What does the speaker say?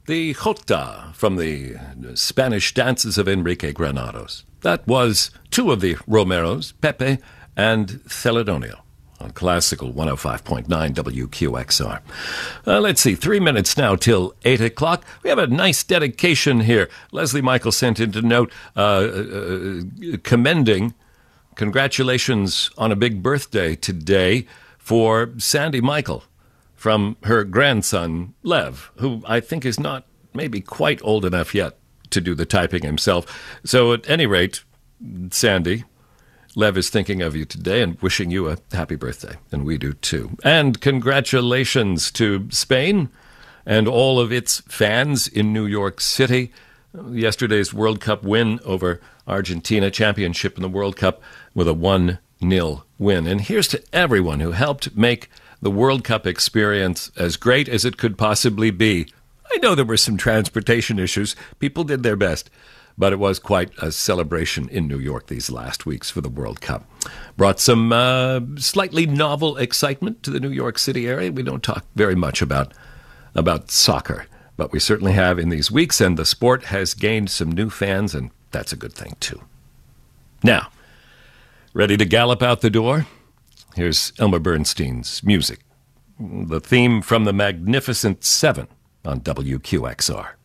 the Jota from the Spanish dances of Enrique Granados. That was two of the Romeros, Pepe and Celedonio, on Classical 105.9 WQXR. Let's see, 3 minutes now till 8 o'clock. We have a nice dedication here. Leslie Michael sent in a note commending congratulations on a big birthday today for Sandy Michael from her grandson, Lev, who I think is not maybe quite old enough yet to do the typing himself. So at any rate, Sandy, Lev is thinking of you today and wishing you a happy birthday, and we do too. And congratulations to Spain and all of its fans in New York City. Yesterday's World Cup win over Argentina, championship in the World Cup with a 1-0 win. And here's to everyone who helped make the World Cup experience as great as it could possibly be. I know there were some transportation issues. People did their best. But it was quite a celebration in New York these last weeks for the World Cup. Brought some slightly novel excitement to the New York City area. We don't talk very much about soccer, but we certainly have in these weeks, and the sport has gained some new fans, and that's a good thing too. Now, ready to gallop out the door? Here's Elmer Bernstein's music, the theme from the Magnificent Seven on WQXR.